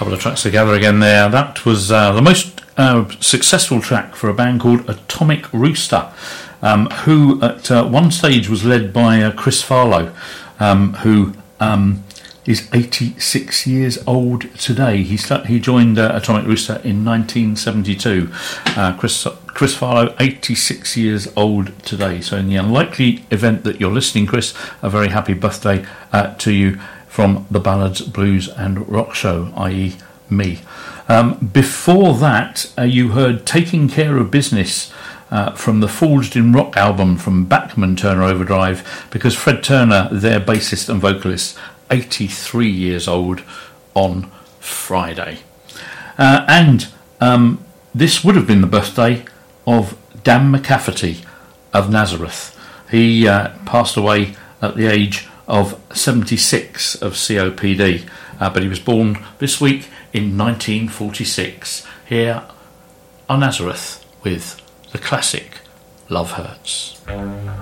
Couple of tracks together again there. That was the most successful track for a band called Atomic Rooster, who at one stage was led by Chris Farlow, who is 86 years old today. He joined Atomic Rooster in 1972. Chris Farlow, 86 years old today. So in the unlikely event that you're listening, Chris, a very happy birthday to you from the Ballads, Blues and Rock Show, i.e. me. Before that, you heard Taking Care of Business from the Forged in Rock album from Bachman Turner Overdrive, because Fred Turner, their bassist and vocalist, 83 years old on Friday. And this would have been the birthday of Dan McCafferty of Nazareth. He passed away at the age of 76 of COPD, but he was born this week in 1946 here on Nazareth with the classic Love Hurts.